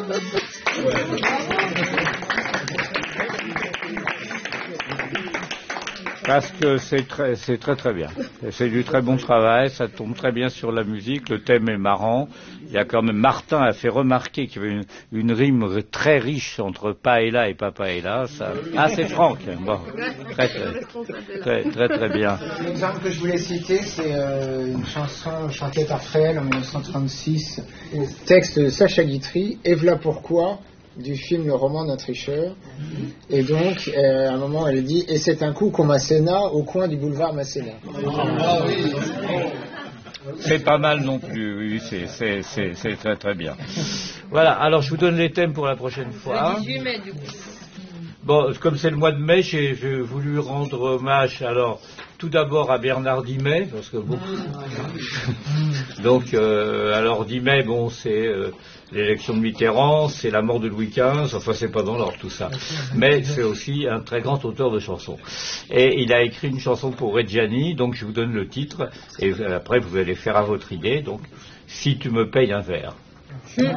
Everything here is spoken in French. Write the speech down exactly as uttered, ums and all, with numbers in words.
Parce que c'est très, c'est très très bien. C'est du très bon travail, ça tombe très bien sur la musique, le thème est marrant. Il y a quand même, Martin a fait remarquer qu'il y avait une, une rime très riche entre paella et papaella. Ça... Ah, c'est Franck. Bon, très très, très très très bien. L'exemple que je voulais citer, c'est euh, une chanson chantée par Fréhel en mille neuf cent trente-six, texte de Sacha Guitry, et voilà pourquoi, du film Le Roman d'un tricheur. Et donc, euh, à un moment, elle dit « Et c'est un coup qu'on Masséna au coin du boulevard Masséna. » C'est pas mal non plus, oui, c'est, c'est, c'est, c'est très très bien. Voilà, alors je vous donne les thèmes pour la prochaine fois. Le dix-huit mai, du coup. Bon, comme c'est le mois de mai, j'ai, j'ai voulu rendre hommage, alors, tout d'abord à Bernard Dimet, parce que bon... Donc, euh, alors Dimet, bon, c'est euh, l'élection de Mitterrand, c'est la mort de Louis quinze, enfin, c'est pas dans l'ordre tout ça. Mais c'est aussi un très grand auteur de chansons. Et il a écrit une chanson pour Reggiani, donc je vous donne le titre, et après vous allez faire à votre idée, donc, Si tu me payes un verre.